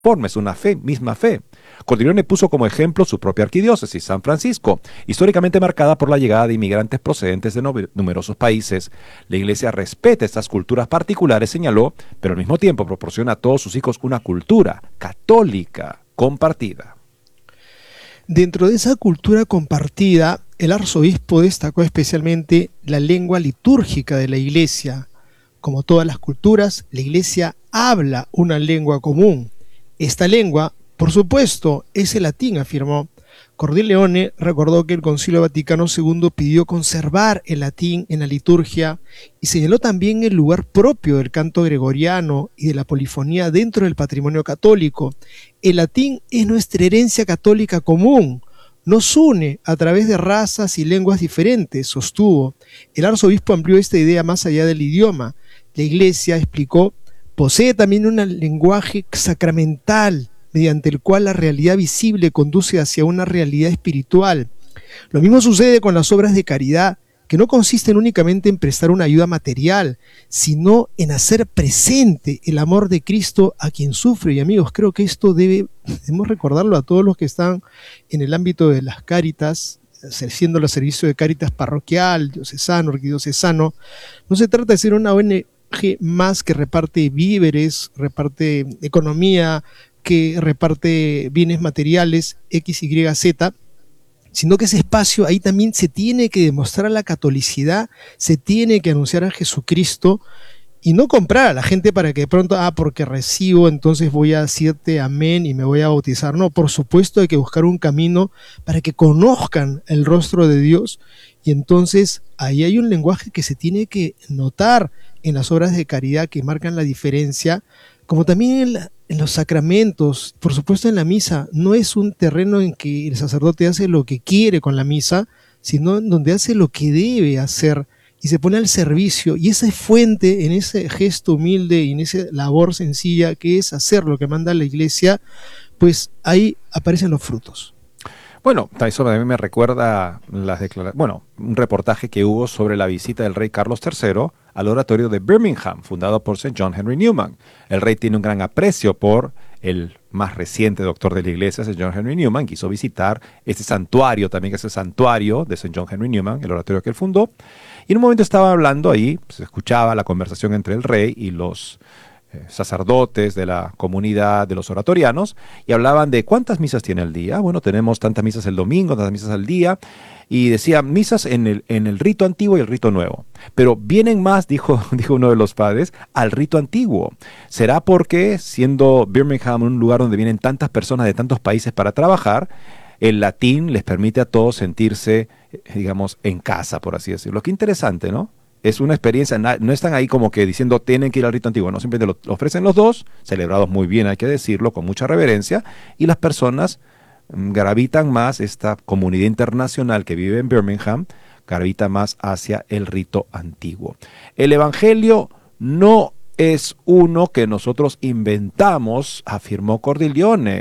forma, es una fe, misma fe. Cordileone puso como ejemplo su propia arquidiócesis, San Francisco, históricamente marcada por la llegada de inmigrantes procedentes de numerosos países. La Iglesia respeta estas culturas particulares, señaló, pero al mismo tiempo proporciona a todos sus hijos una cultura católica compartida. Dentro de esa cultura compartida, el arzobispo destacó especialmente la lengua litúrgica de la Iglesia. Como todas las culturas, la Iglesia habla una lengua común. Esta lengua, por supuesto, es el latín, afirmó. Cordileone recordó que el Concilio Vaticano II pidió conservar el latín en la liturgia y señaló también el lugar propio del canto gregoriano y de la polifonía dentro del patrimonio católico. El latín es nuestra herencia católica común. Nos une a través de razas y lenguas diferentes, sostuvo. El arzobispo amplió esta idea más allá del idioma. La Iglesia, explicó, posee también un lenguaje sacramental, mediante el cual la realidad visible conduce hacia una realidad espiritual. Lo mismo sucede con las obras de caridad, que no consisten únicamente en prestar una ayuda material, sino en hacer presente el amor de Cristo a quien sufre. Y amigos, creo que esto debemos recordarlo a todos los que están en el ámbito de las Cáritas, ejerciendo el servicio de Cáritas parroquial, diocesano, arquidiocesano. No se trata de ser una ONG más que reparte víveres, reparte economía, que reparte bienes materiales X, Y, Z, sino que ese espacio ahí también se tiene que demostrar la catolicidad, se tiene que anunciar a Jesucristo y no comprar a la gente para que de pronto, porque recibo, entonces voy a decirte amén y me voy a bautizar. No, por supuesto hay que buscar un camino para que conozcan el rostro de Dios y entonces ahí hay un lenguaje que se tiene que notar en las obras de caridad que marcan la diferencia, como también en los sacramentos, por supuesto en la misa. No es un terreno en que el sacerdote hace lo que quiere con la misa, sino en donde hace lo que debe hacer y se pone al servicio, y esa es fuente en ese gesto humilde y en esa labor sencilla que es hacer lo que manda la Iglesia, pues ahí aparecen los frutos. Bueno, eso a mí me recuerda un reportaje que hubo sobre la visita del rey Carlos III al oratorio de Birmingham, fundado por St. John Henry Newman. El rey tiene un gran aprecio por el más reciente doctor de la iglesia, St. John Henry Newman. Quiso visitar este santuario, también que es el santuario de St. John Henry Newman, el oratorio que él fundó. Y en un momento estaba hablando ahí, se escuchaba la conversación entre el rey y los sacerdotes de la comunidad de los oratorianos, y hablaban de cuántas misas tiene al día. Bueno, tenemos tantas misas el domingo, tantas misas al día, y decía misas en el rito antiguo y el rito nuevo. Pero vienen más, dijo uno de los padres, al rito antiguo. ¿Será porque, siendo Birmingham un lugar donde vienen tantas personas de tantos países para trabajar, el latín les permite a todos sentirse, digamos, en casa, por así decirlo? Qué interesante, ¿no? Es una experiencia, no están ahí como que diciendo tienen que ir al rito antiguo, no, simplemente lo ofrecen los dos, celebrados muy bien, hay que decirlo, con mucha reverencia, y las personas gravitan más, esta comunidad internacional que vive en Birmingham, gravita más hacia el rito antiguo. El evangelio no es uno que nosotros inventamos, afirmó Cordileone.